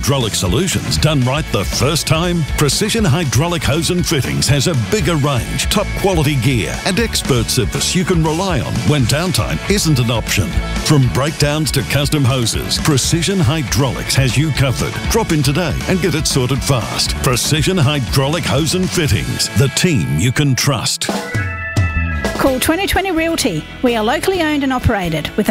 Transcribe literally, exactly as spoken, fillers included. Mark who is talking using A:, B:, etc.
A: hydraulic solutions done right the first time? Precision Hydraulic Hose and Fittings has a bigger range, top quality gear, and expert service you can rely on when downtime isn't an option. From breakdowns to custom hoses, Precision Hydraulics has you covered. Drop in today and get it sorted fast. Precision Hydraulic Hose and Fittings, the team you can trust.
B: Call twenty twenty Realty. We are locally owned and operated with a